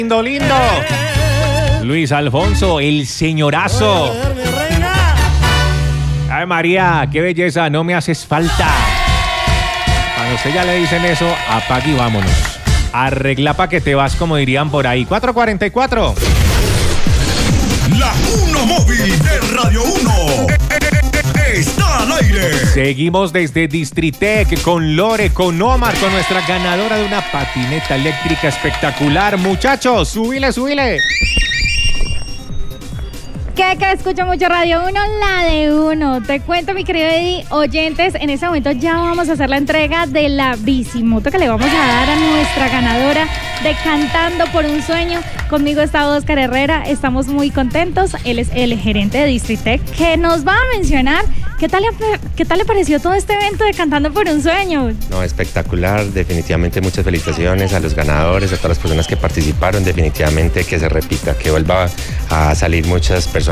Lindo, lindo. Luis Alfonso, el señorazo. Ay, María, qué belleza, no me haces falta. Cuando usted ya le dicen eso, apague y vámonos. Arregla pa' que te vas, como dirían por ahí. 4:44. La Uno Móvil de Radio 1 está al aire. Seguimos desde Distritec con Lore, con Omar, con nuestra ganadora de una patineta eléctrica espectacular. Muchachos, súbile, súbile. Que escucha mucho Radio 1, la de uno. Te cuento, mi querido Eddie, oyentes, en este momento ya vamos a hacer la entrega de la bicimoto que le vamos a dar a nuestra ganadora de Cantando por un Sueño. Conmigo está Oscar Herrera, estamos muy contentos. Él es el gerente de Distritec, que nos va a mencionar qué tal le pareció todo este evento de Cantando por un Sueño. No, espectacular, definitivamente muchas felicitaciones a los ganadores, a todas las personas que participaron, definitivamente que se repita, que vuelva a salir muchas personas